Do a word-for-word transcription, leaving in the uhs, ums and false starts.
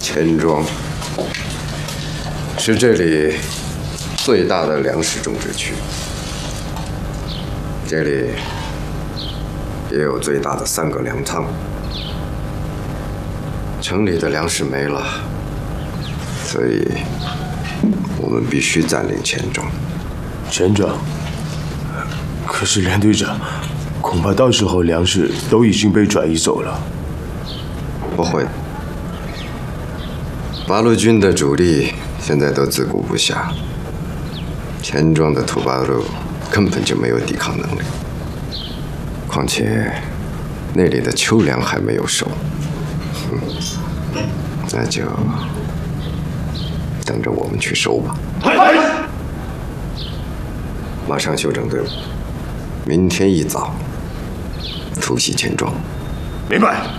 钱庄是这里最大的粮食种植区，这里也有最大的三个粮仓。城里的粮食没了，所以我们必须占领钱庄。 钱庄？可是连队长，恐怕到时候粮食都已经被转移走了。 不会的，八路军的主力现在都自顾不暇，钱庄的土八路根本就没有抵抗能力。况且那里的秋粮还没有收，嗯，那就等着我们去收吧。马上修整队伍，明天一早突袭钱庄。 明白。